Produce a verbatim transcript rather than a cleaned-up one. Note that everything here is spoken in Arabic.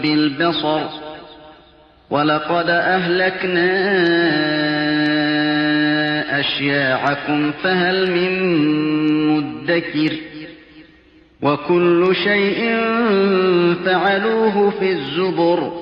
بالبصر ولقد أهلكنا أشياعكم فهل من مدكر وكل شيء فعلوه في الزبر